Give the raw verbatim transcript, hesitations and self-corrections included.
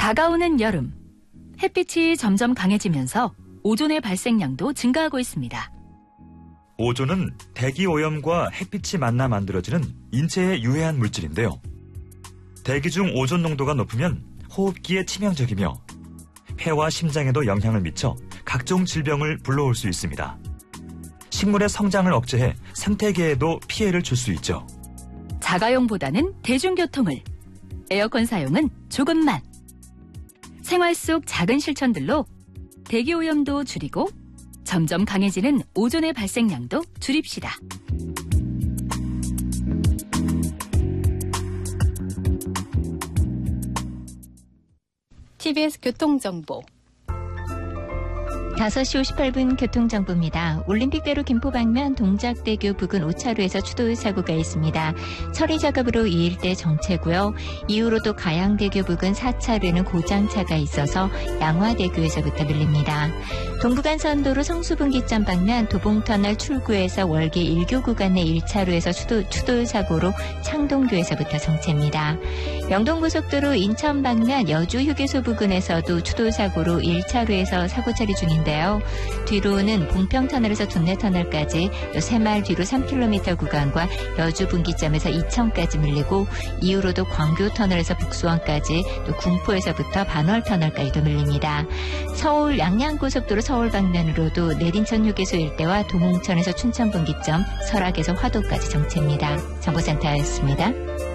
다가오는 여름, 햇빛이 점점 강해지면서 오존의 발생량도 증가하고 있습니다. 오존은 대기 오염과 햇빛이 만나 만들어지는 인체에 유해한 물질인데요. 대기 중 오존 농도가 높으면 호흡기에 치명적이며 폐와 심장에도 영향을 미쳐 각종 질병을 불러올 수 있습니다. 식물의 성장을 억제해 생태계에도 피해를 줄 수 있죠. 자가용보다는 대중교통을, 에어컨 사용은 조금만. 생활 속 작은 실천들로 대기오염도 줄이고 점점 강해지는 오존의 발생량도 줄입시다. 티비에스 교통정보. 다섯 시 오십팔 분 교통정보입니다. 올림픽대로 김포 방면 동작대교 부근 오 차로에서 추돌 사고가 있습니다. 처리 작업으로 이 일대 정체고요. 이후로도 가양대교 부근 사 차로에는 고장차가 있어서 양화대교에서부터 밀립니다. 동부간선도로 성수분기점 방면 도봉터널 출구에서 월계 일 교 구간의 일 차로에서 추돌, 추돌 사고로 창동교에서부터 정체입니다. 영동고속도로 인천 방면 여주휴게소 부근에서도 추돌 사고로 일 차로에서 사고 처리 중인데 뒤로는 봉평터널에서 둔내터널까지 새마을 뒤로 삼 킬로미터 구간과 여주분기점에서 이천까지 밀리고 이후로도 광교터널에서 북수원까지 또 군포에서부터 반월터널까지도 밀립니다. 서울 양양고속도로 서울 방면으로도 내린천 휴게소 일대와 동홍천에서 춘천분기점, 설악에서 화도까지 정체입니다. 정보센터였습니다.